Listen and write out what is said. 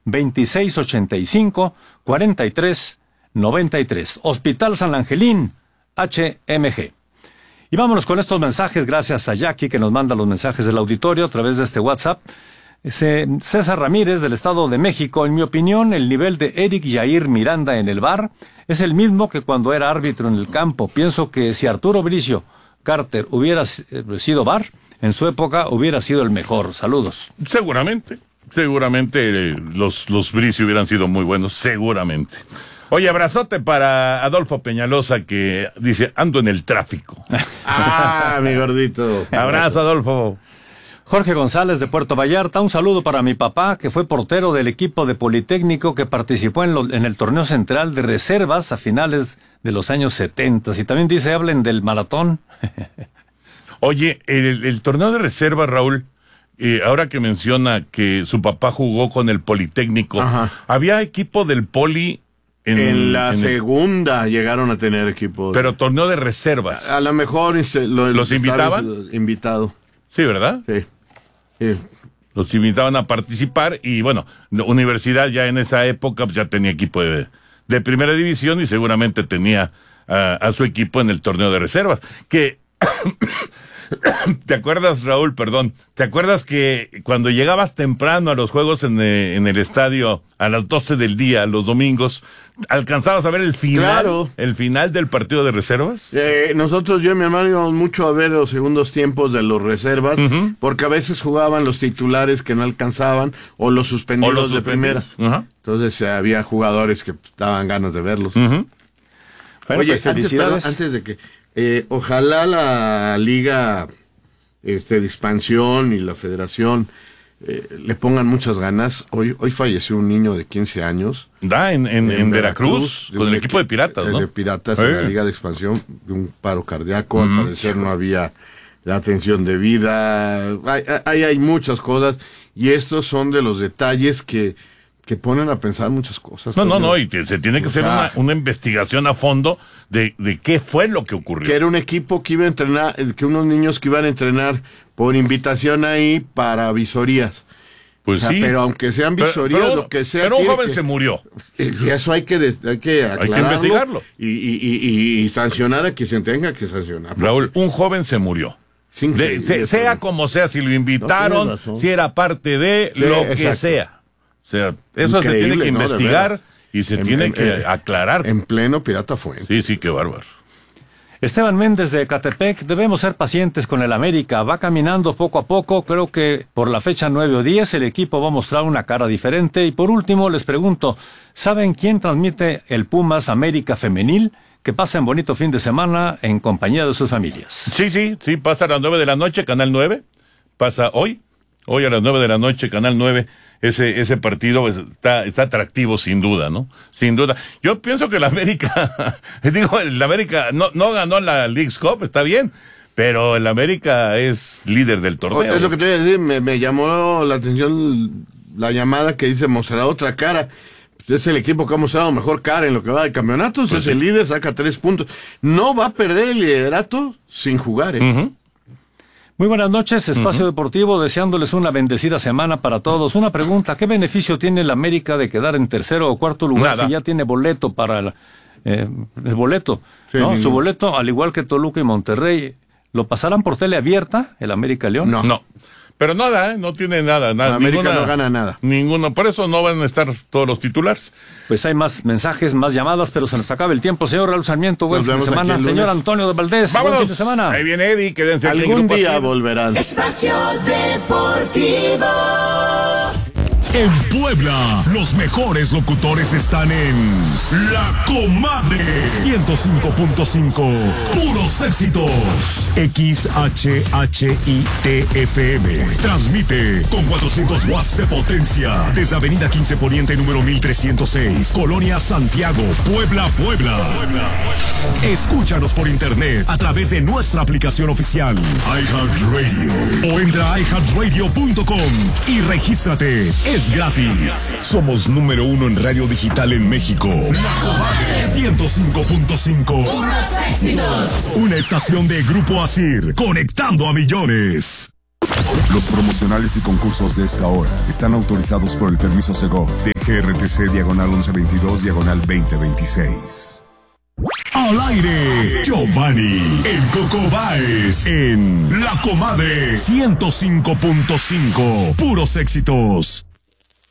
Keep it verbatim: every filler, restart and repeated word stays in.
veintiséis ochenta y cinco, cuarenta y tres noventa y tres. Hospital San Angelín, H M G. Y vámonos con estos mensajes, gracias a Jackie que nos manda los mensajes del auditorio a través de este WhatsApp. César Ramírez, del Estado de México: en mi opinión, el nivel de Eric Jair Miranda en el V A R es el mismo que cuando era árbitro en el campo. Pienso que si Arturo Bricio Carter hubiera sido V A R, en su época hubiera sido el mejor. Saludos. Seguramente, seguramente eh, los, los Bricio hubieran sido muy buenos, seguramente. Oye, abrazote para Adolfo Peñalosa, que dice, ando en el tráfico. Ah, mi gordito. Abrazo, Adolfo. Jorge González, de Puerto Vallarta: un saludo para mi papá, que fue portero del equipo de Politécnico que participó en, lo, en el torneo central de reservas a finales de los años setenta. Y también dice, hablen del maratón. Oye, el, el torneo de reservas, Raúl, eh, ahora que menciona que su papá jugó con el Politécnico, ajá, ¿había equipo del Poli? En, en la en segunda el... llegaron a tener equipo. De... Pero torneo de reservas. A, a lo mejor se, lo, ¿los invitaban? Invitado. Sí, ¿verdad? Sí. sí. Los invitaban a participar y bueno, la universidad ya en esa época pues, ya tenía equipo de, de primera división y seguramente tenía uh, a su equipo en el torneo de reservas. Que ¿te acuerdas, Raúl? Perdón. ¿Te acuerdas que cuando llegabas temprano a los juegos en, eh, en el estadio a las doce del día, los domingos, alcanzabas a ver el final, claro, el final del partido de reservas? Eh, nosotros, yo y mi hermano íbamos mucho a ver los segundos tiempos de los reservas, uh-huh, porque a veces jugaban los titulares que no alcanzaban o los suspendidos, o los suspendidos de primera. Uh-huh. Entonces eh, había jugadores que daban ganas de verlos. Uh-huh. Bueno, Oye, pues, antes, perdón, antes de que... Eh, ojalá la liga este, de expansión y la federación eh, le pongan muchas ganas. Hoy hoy falleció un niño de quince años. Da en, en, en, en Veracruz, Veracruz con el equipo de Piratas, ¿no? De Piratas, eh. en la liga de expansión, de un paro cardíaco. Mm. Al parecer no había la atención debida. Hay, hay, hay muchas cosas y estos son de los detalles que... que ponen a pensar muchas cosas. No, no, no, y que se tiene que hacer una, una investigación a fondo de, de qué fue lo que ocurrió. Que era un equipo que iba a entrenar, que unos niños que iban a entrenar por invitación ahí para visorías. Pues o sea, sí. Pero aunque sean visorías, pero, pero, lo que sea... Pero un joven que, se murió. Y eso hay que, hay que aclararlo. Hay que investigarlo. Y, y, y, y sancionar a quien se tenga que sancionar. Raúl, un joven se murió. De, se, sea como sea, si lo invitaron, no, si era parte de, sí, lo que exacto. sea. O sea, eso increíble, se tiene que investigar, ¿no? Y se en, tiene en, que en, aclarar. En pleno Pirata fue. Sí, sí, qué bárbaro. Esteban Méndez, de Ecatepec: debemos ser pacientes con el América. Va caminando poco a poco. Creo que por la fecha nueve o diez el equipo va a mostrar una cara diferente. Y por último les pregunto, ¿saben quién transmite el Pumas América Femenil? Que pasen bonito fin de semana en compañía de sus familias. Sí, sí, sí, pasa a las nueve de la noche, Canal nueve. Pasa hoy, hoy a las nueve de la noche, Canal nueve. Ese ese partido pues, está está atractivo sin duda, ¿no? Sin duda. Yo pienso que el América, digo, el América no no ganó la Leagues Cup, está bien, pero el América es líder del torneo. Es lo que te voy a decir, me, me llamó la atención la llamada que dice mostrará otra cara. Es el equipo que ha mostrado mejor cara en lo que va del campeonato, pues es sí. el líder, saca tres puntos. No va a perder el liderato sin jugar, ¿eh? Uh-huh. Muy buenas noches, Espacio uh-huh. Deportivo, deseándoles una bendecida semana para todos. Una pregunta, ¿qué beneficio tiene el América de quedar en tercero o cuarto lugar Nada. si ya tiene boleto para el, eh, el boleto? Sí, ¿no? Su boleto, al igual que Toluca y Monterrey, ¿lo pasarán por tele abierta, el América León? No. No. Pero nada, ¿eh? No tiene nada. nada América ninguna, no gana nada. Ninguno. Por eso no van a estar todos los titulares. Pues hay más mensajes, más llamadas, pero se nos acaba el tiempo. Señor Raúl Sarmiento, buen fin de semana. Señor Antonio de Valdés, ¡vámonos! Buen fin de semana. Ahí viene Eddie, quédense aquí. Algún día volverán. Espacio Deportivo. En Puebla, los mejores locutores están en La Comadre ciento cinco punto cinco. Puros éxitos. X H H I T F M. Transmite con cuatrocientos watts de potencia desde Avenida quince Poniente, número mil trescientos seis, Colonia Santiago, Puebla, Puebla. Escúchanos por internet a través de nuestra aplicación oficial iHeartRadio o entra a i heart radio punto com y regístrate. Es gratis. Somos número uno en radio digital en México. La Comadre ciento cinco punto cinco. Puros éxitos. Una estación de Grupo Asir, conectando a millones. Los promocionales y concursos de esta hora están autorizados por el permiso Segov de G R T C diagonal once veintidós diagonal veinte veintiséis. Al aire, Giovanni, el Coco Báez, en La Comadre ciento cinco punto cinco, puros éxitos.